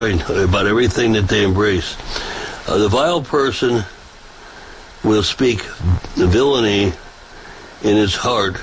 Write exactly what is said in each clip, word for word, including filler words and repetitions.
about everything that they embrace. Uh, the vile person will speak villainy in his heart,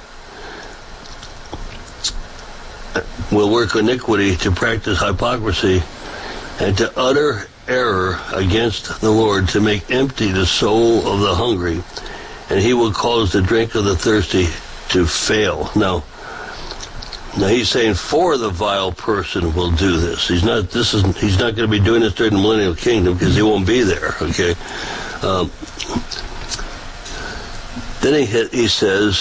will work iniquity to practice hypocrisy, and to utter error against the Lord, to make empty the soul of the hungry, and he will cause the drink of the thirsty to fail. Now, now he's saying for the vile person will do this. He's not. This is. He's not going to be doing this during the millennial kingdom because he won't be there. Okay. Um, then he he says,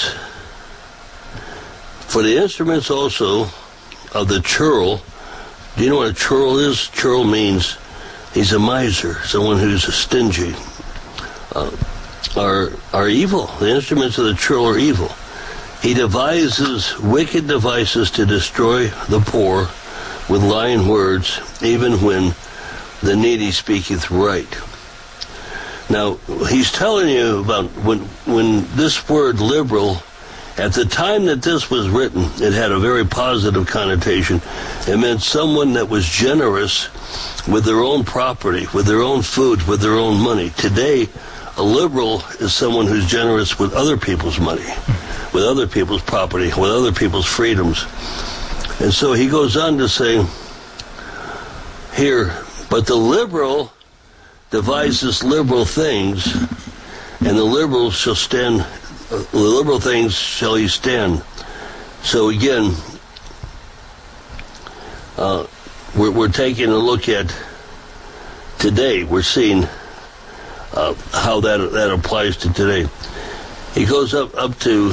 for the instruments also of the churl. Do you know what a churl is? Churl means he's a miser, someone who's stingy. Uh, are are evil. The instruments of the churl are evil. He devises wicked devices to destroy the poor with lying words, even when the needy speaketh right. Now, he's telling you about when when this word liberal, at the time that this was written, it had a very positive connotation. It meant someone that was generous with their own property, with their own food, with their own money. Today, a liberal is someone who's generous with other people's money, with other people's property, with other people's freedoms. And so he goes on to say here, but the liberal devises liberal things, and the liberal shall stand, uh, the liberal things shall he stand. So again, uh, we're, we're taking a look at today. We're seeing uh, how that that applies to today. He goes up, up to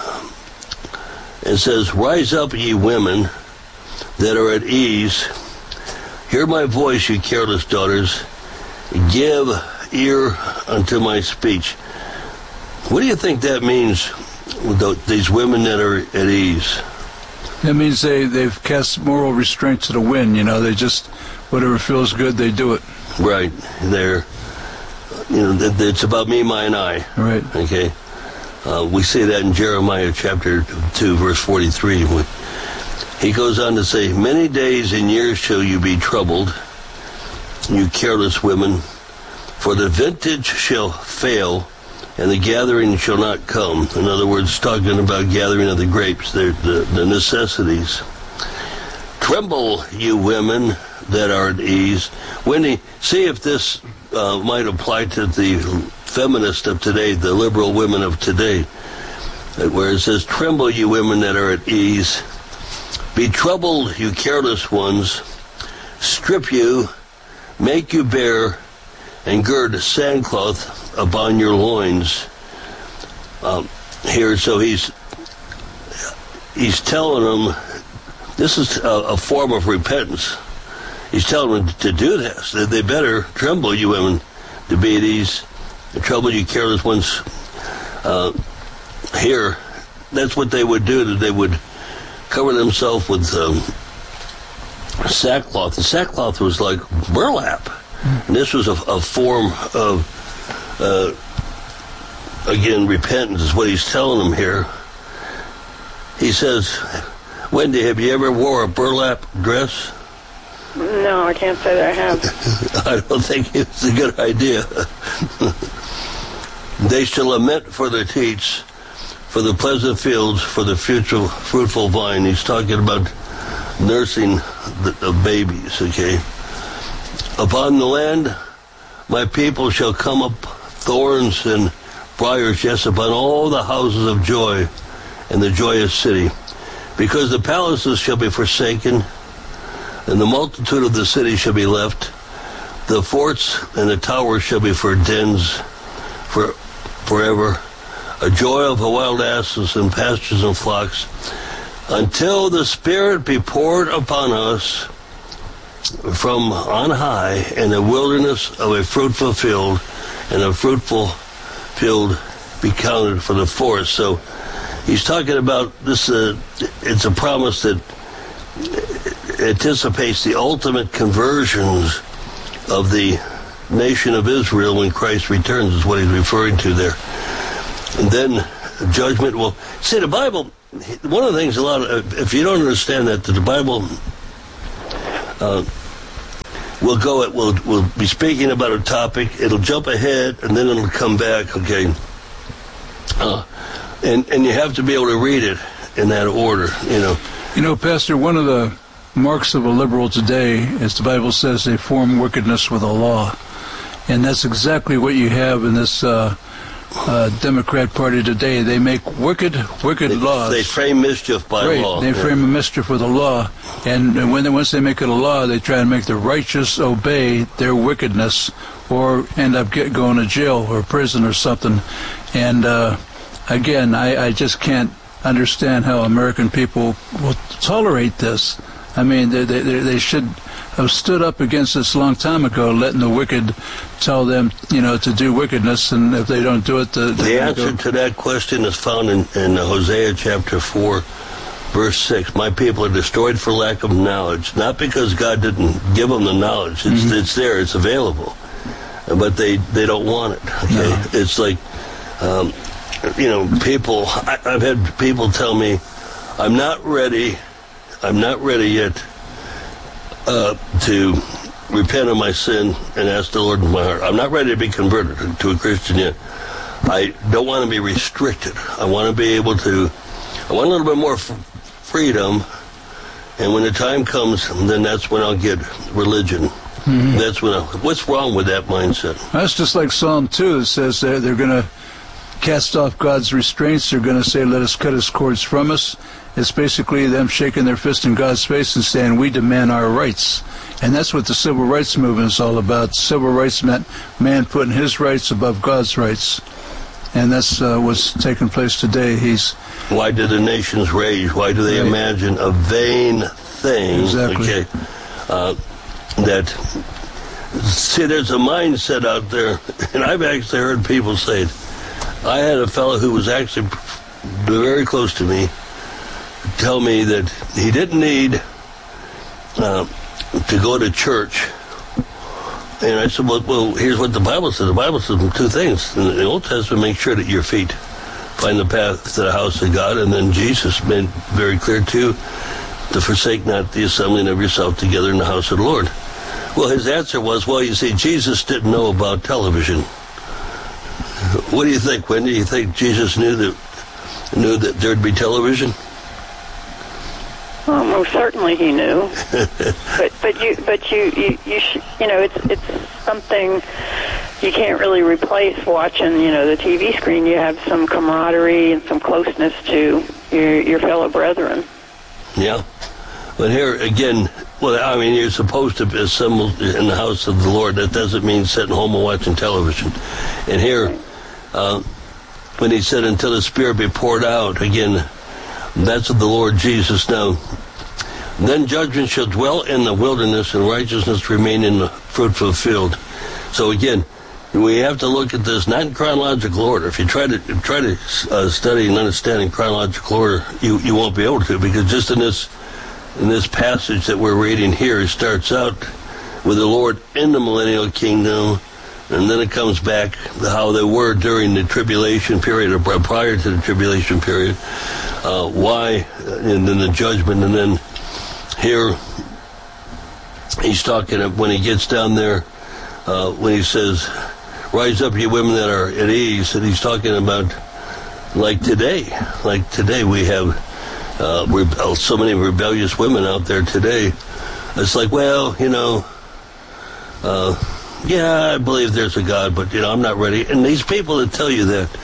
and says, rise up, ye women that are at ease. Hear my voice, ye careless daughters. Give ear unto my speech. What do you think that means, these women that are at ease? That means they, they've cast moral restraint to the wind. You know, they just, whatever feels good, they do it. Right. They're, you know, it's about me, my, and I. Right. Okay. Uh, we see that in Jeremiah chapter two, verse forty-three. He goes on to say, many days and years shall you be troubled, you careless women, for the vintage shall fail, and the gathering shall not come. In other words, talking about gathering of the grapes, the, the, the necessities. Tremble, you women that are at ease. Wendy, see if this uh, might apply to the feminists of today, the liberal women of today, where it says, tremble, you women that are at ease. Be troubled, you careless ones. Strip you, make you bare, and gird sackcloth upon your loins. Um, here, so he's he's telling them, this is a, a form of repentance. He's telling them to do this. That they better tremble, you women, to be at ease. Trouble, you careless ones. Uh, here, that's what they would do. That they would cover themselves with um, sackcloth. The sackcloth was like burlap. And this was a, a form of, uh, again, repentance is what he's telling them here. He says, Wendy, have you ever wore a burlap dress? No, I can't say that I have. I don't think it's a good idea. They shall lament for their teats, for the pleasant fields, for the future fruitful vine. He's talking about nursing the, the babies, okay? Upon the land, my people shall come up thorns and briars, yes, upon all the houses of joy and the joyous city. Because the palaces shall be forsaken, and the multitude of the city shall be left. The forts and the towers shall be for dens for forever. A joy of the wild asses and pastures and flocks, until the Spirit be poured upon us from on high, in the wilderness of a fruitful field, and a fruitful field be counted for the forest. So he's talking about this, uh, it's a promise that anticipates the ultimate conversions of the nation of Israel when Christ returns, is what he's referring to there. And then judgment will... See, the Bible, one of the things a lot of... If you don't understand that, the Bible... Uh, we'll go at, we'll, we'll be speaking about a topic, it'll jump ahead, and then it'll come back, okay? Uh, and, and you have to be able to read it in that order, you know. You know, Pastor, one of the marks of a liberal today, as the Bible says, they form wickedness with a law. And that's exactly what you have in this uh, uh, Democrat Party today. They make wicked, wicked they, laws. They frame mischief by right. law. They yeah. frame a mischief with a law. And, and when they, once they make it a law, they try to make the righteous obey their wickedness or end up get, going to jail or prison or something. And, uh, again, I, I just can't understand how American people will tolerate this. I mean, they, they they should have stood up against this a long time ago, letting the wicked tell them, you know, to do wickedness, and if they don't do it, the, the answer go. to that question is found in, in Hosea chapter four, verse six. My people are destroyed for lack of knowledge, not because God didn't give them the knowledge. It's mm-hmm. it's there, it's available, but they they don't want it. Okay, no. It's like. Um, You know, people, I, I've had people tell me, I'm not ready, I'm not ready yet uh, to repent of my sin and ask the Lord in my heart. I'm not ready to be converted to a Christian yet. I don't want to be restricted. I want to be able to, I want a little bit more f- freedom, and when the time comes, then that's when I'll get religion. Mm-hmm. That's when I, what's wrong with that mindset? That's just like Psalm two. It says they're, they're going to cast off God's restraints. They're going to say, let us cut his cords from us. It's basically them shaking their fist in God's face and saying, we demand our rights. And that's what the civil rights movement is all about. Civil rights meant man putting his rights above God's rights. And that's uh, what's taking place today. He's Why do the nations rage? Why do they right. imagine a vain thing? Exactly. Okay, uh, that, see, there's a mindset out there, and I've actually heard people say it. I had a fellow who was actually very close to me tell me that he didn't need uh, to go to church. And I said, well, well, here's what the Bible says. The Bible says two things. In the Old Testament, make sure that your feet find the path to the house of God. And then Jesus made very clear, too, to forsake not the assembling of yourself together in the house of the Lord. Well, his answer was, well, you see, Jesus didn't know about television. What do you think, Wendy? Do you think Jesus knew that knew that there'd be television? Well, most certainly he knew. but but you but you you you, sh- you know it's it's something you can't really replace watching. You know, the T V screen. You have some camaraderie and some closeness to your your fellow brethren. Yeah, but here again. Well, I mean, you're supposed to assemble in the house of the Lord. That doesn't mean sitting home and watching television. And here, uh, when he said, until the Spirit be poured out, again, that's of the Lord Jesus. Now, then judgment shall dwell in the wilderness, and righteousness remain in the fruitful field. So again, we have to look at this not in chronological order. If you try to try to uh, study and understand in chronological order, you, you won't be able to, because just in this In this passage that we're reading here, it starts out with the Lord in the millennial kingdom, and then it comes back to how they were during the tribulation period, or prior to the tribulation period, uh, why, and then the judgment, and then here he's talking, when he gets down there, uh, when he says, rise up, you women that are at ease, and he's talking about, like today, like today we have Uh, rebe- so many rebellious women out there today. It's like, well, you know, uh, yeah, I believe there's a God, but, you know, I'm not ready. And these people that tell you that,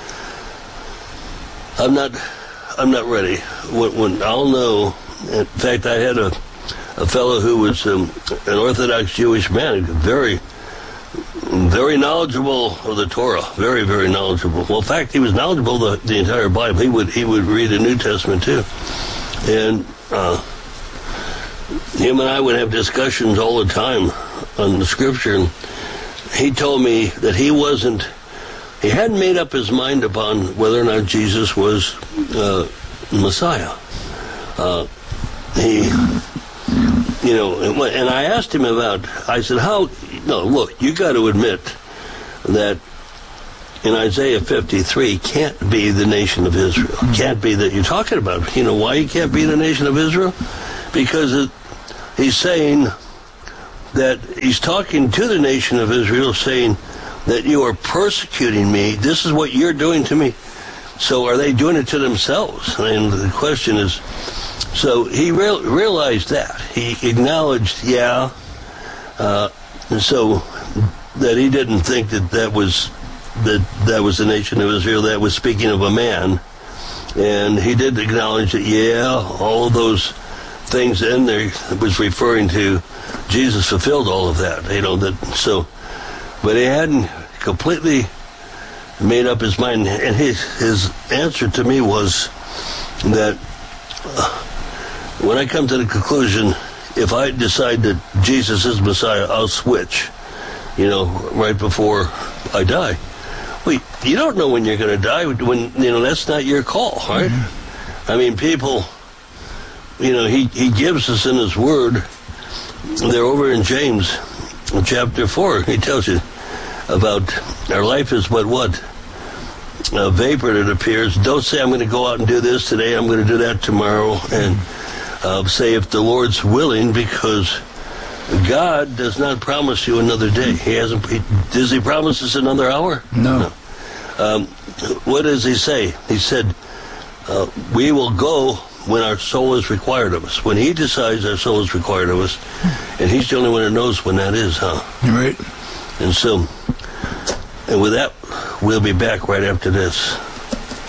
I'm not, I'm not ready. When, when I'll know, in fact, I had a, a fellow who was um, an Orthodox Jewish man, very, very knowledgeable of the Torah, very, very knowledgeable. Well, in fact, he was knowledgeable of the, the entire Bible. He would he would read the New Testament too, and uh, him and I would have discussions all the time on the Scripture. And he told me that he wasn't, he hadn't made up his mind upon whether or not Jesus was uh, Messiah. Uh, he. You know, and I asked him about, I said, how, no, look, you got to admit that in Isaiah fifty-three can't be the nation of Israel. Can't be that you're talking about. You know why he can't be the nation of Israel? Because it, he's saying that he's talking to the nation of Israel, saying that you are persecuting me. This is what you're doing to me. So are they doing it to themselves? And the question is, so he real, realized that. He acknowledged, yeah, uh, and so that he didn't think that that was, that that was the nation of Israel, that was speaking of a man. And he did acknowledge that, yeah, all of those things in there was referring to Jesus fulfilled all of that, you know, that, so, but he hadn't completely made up his mind, and his, his answer to me was that uh, when I come to the conclusion, if I decide that Jesus is Messiah, I'll switch, you know, right before I die. Well, you don't know when you're going to die, when, you know, that's not your call, right? Mm-hmm. I mean, people, you know, he, he gives us in his word, they're over in James, in chapter four, he tells you about our life is but what? A vapor that appears. Don't say I'm going to go out and do this today, I'm going to do that tomorrow, and uh, say if the Lord's willing, because God does not promise you another day. He hasn't. He, does he promise us another hour? No. no. Um, what does he say? He said, uh, we will go when our soul is required of us. When he decides our soul is required of us, and he's the only one that knows when that is, huh? Right. And so, and with that, we'll be back right after this.